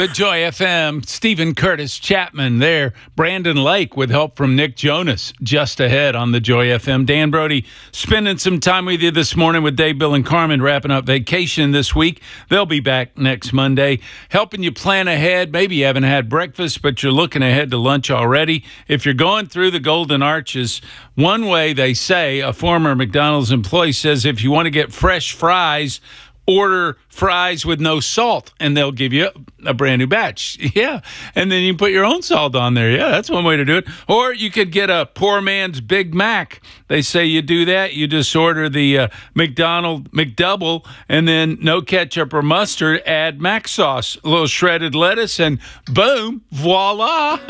The Joy FM, Stephen Curtis Chapman there. Brandon Lake with help from Nick Jonas just ahead on the Joy FM. Dan Brody spending some time with you this morning with Dave, Bill, and Carmen wrapping up vacation this week. They'll be back next Monday, helping you plan ahead. Maybe you haven't had breakfast, but you're looking ahead to lunch already. If you're going through the Golden Arches, one way they say, a former McDonald's employee says, if you want to get fresh fries, order fries with no salt, and they'll give you a brand new batch. Yeah, and then you can put your own salt on there. Yeah, that's one way to do it. Or you could get a poor man's Big Mac. They say you do that. You just order the McDonald's McDouble, and then no ketchup or mustard, add Mac sauce, a little shredded lettuce, and boom, voila.